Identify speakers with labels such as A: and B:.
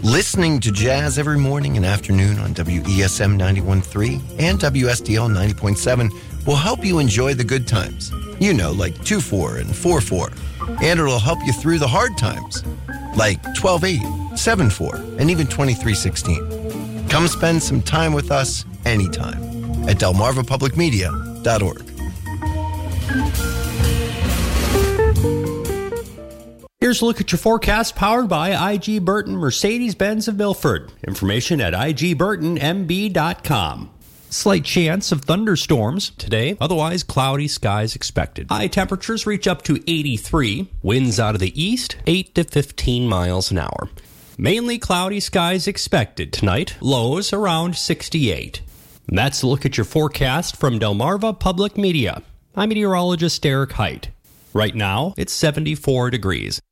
A: Listening to jazz every morning and afternoon on WESM 91.3 and WSDL 90.7 will help you enjoy the good times. You know, like 2-4 and 4-4. And it'll help you through the hard times, like 12-8, 7-4, and even 23-16. Come spend some time with us anytime at delmarvapublicmedia.org.
B: Here's a look at your forecast powered by IG Burton Mercedes-Benz of Milford. Information at igburtonmb.com. Slight chance of thunderstorms today, otherwise cloudy skies expected. High temperatures reach up to 83, winds out of the east, 8 to 15 miles an hour. Mainly cloudy skies expected tonight, lows around 68. And that's a look at your forecast from Delmarva Public Media. I'm meteorologist Derek Height. Right now, it's 74 degrees.